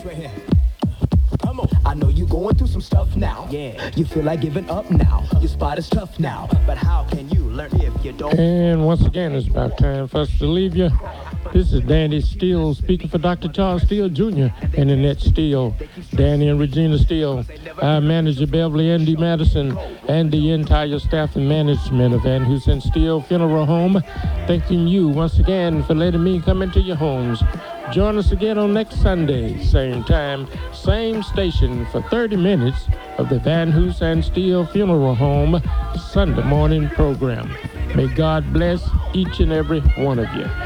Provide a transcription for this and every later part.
I know you're going through some stuff now. Yeah. You feel like giving up now. Your spot is tough now. But how can you learn if you don't? And once again, it's about time for us to leave you. This is Danny Steele speaking for Dr. Charles Steele Jr. and Annette Steele, Danny and Regina Steele, our manager Beverly Andy Madison, and the entire staff and management of Van Hoosen Steele Funeral Home. Thanking you once again for letting me come into your homes. Join us again on next Sunday, same time, same station, for 30 minutes of the Van Hoosen Steele Funeral Home Sunday morning program. May God bless each and every one of you.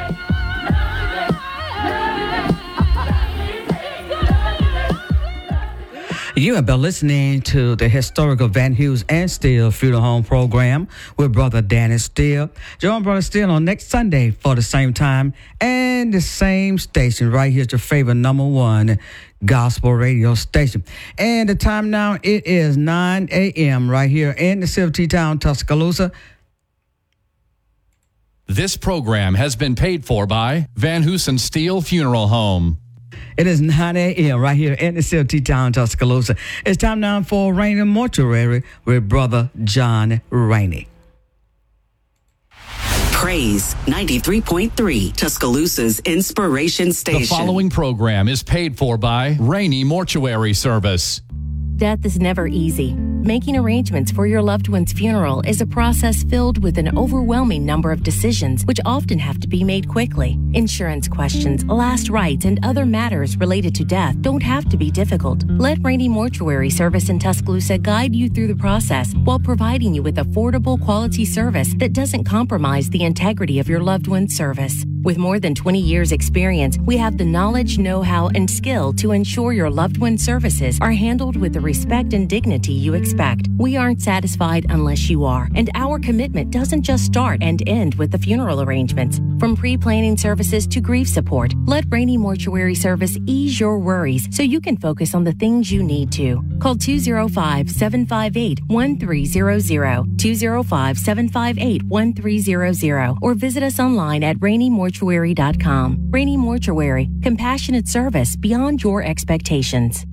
You have been listening to the historical Van Hoosen Steele Funeral Home program with Brother Danny Steele. Join Brother Steele on next Sunday for the same time and the same station. Right here's your favorite number one gospel radio station. And the time now, it is 9 a.m. right here in the city of T-Town, Tuscaloosa. This program has been paid for by Van Hoosen Steele Funeral Home. It is 9 a.m. right here in the city of T-Town, Tuscaloosa. It's time now for Rainey Mortuary with Brother John Rainey. Praise 93.3, Tuscaloosa's inspiration station. The following program is paid for by Rainey Mortuary Service. Death is never easy. Making arrangements for your loved one's funeral is a process filled with an overwhelming number of decisions, which often have to be made quickly. Insurance questions, last rites, and other matters related to death don't have to be difficult. Let Rainey Mortuary Service in Tuscaloosa guide you through the process while providing you with affordable, quality service that doesn't compromise the integrity of your loved one's service. With more than 20 years' experience, we have the knowledge, know-how, and skill to ensure your loved one's services are handled with the respect and dignity you expect. We aren't satisfied unless you are, and our commitment doesn't just start and end with the funeral arrangements. From pre-planning services to grief support, let Rainey Mortuary Service ease your worries so you can focus on the things you need to. Call 205-758-1300, 205-758-1300, or visit us online at RaineyMortuary.com. Rainey Mortuary, compassionate service beyond your expectations.